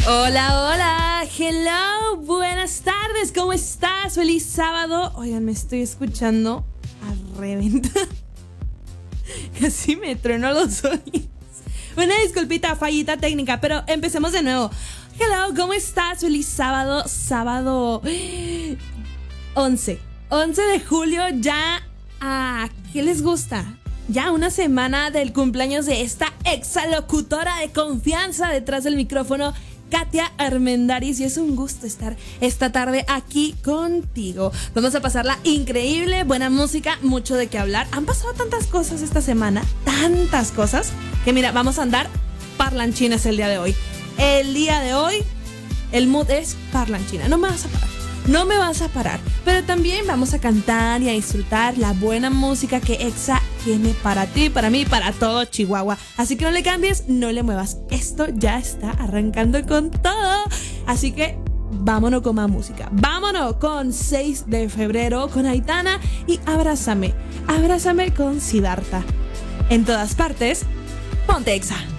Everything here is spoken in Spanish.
Hola, hola, hello, buenas tardes, ¿cómo estás? Feliz sábado. Oigan, me estoy escuchando a reventar. Casi me trueno los oídos. Una disculpita, fallita técnica, pero empecemos de nuevo. Hello, ¿cómo estás? Feliz sábado, sábado 11 de julio, ya, ¿qué les gusta? Ya una semana del cumpleaños de esta exalocutora de confianza detrás del micrófono, Katia Armendáriz, y es un gusto estar esta tarde aquí contigo. Vamos a pasarla increíble, buena música, mucho de qué hablar. Han pasado tantas cosas esta semana, tantas cosas, que mira, vamos a andar parlanchinas el día de hoy. El día de hoy, el mood es parlanchina, no me vas a parar. Pero también vamos a cantar y a disfrutar la buena música que Exa tiene para ti, para mí, para todo Chihuahua. Así que no le cambies, no le muevas. Esto ya está arrancando con todo. Así que vámonos con más música. Vámonos con 6 de febrero con Aitana y Abrázame. Abrázame con Siddhartha. En todas partes, ponte Exa.